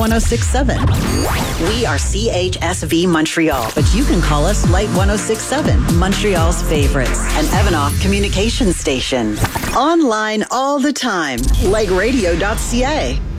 1067. We are CHSV Montreal, but you can call us Light 1067, Montreal's favorites, an Evanoff communication station. Online all the time, lightradio.ca.